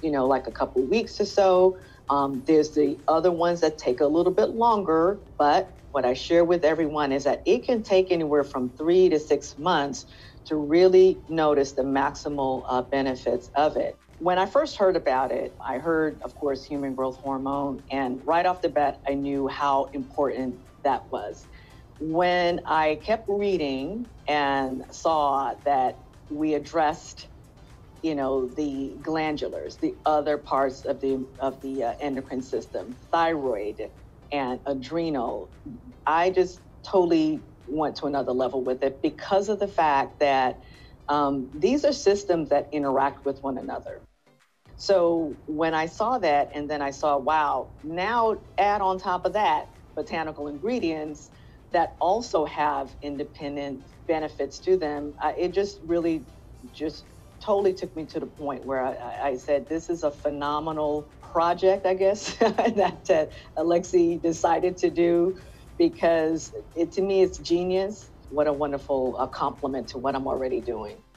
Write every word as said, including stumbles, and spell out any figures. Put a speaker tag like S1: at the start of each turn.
S1: you know, like a couple weeks or so. Um, there's the other ones that take a little bit longer, but what I share with everyone is that it can take anywhere from three to six months to really notice the maximal uh, benefits of it. When I first heard about it, I heard, of course, human growth hormone, and right off the bat, I knew how important that was. When I kept reading and saw that we addressed, you know, the glandulars, the other parts of the of the uh, endocrine system, thyroid and adrenal, I just totally went to another level with it because of the fact that um, these are systems that interact with one another. So when I saw that, and then I saw, wow, now add on top of that botanical ingredients that also have independent benefits to them, uh, it just really just totally took me to the point where I, I said, this is a phenomenal project, I guess, that uh, Alexi decided to do, because it, to me, it's genius. What a wonderful uh, compliment to what I'm already doing.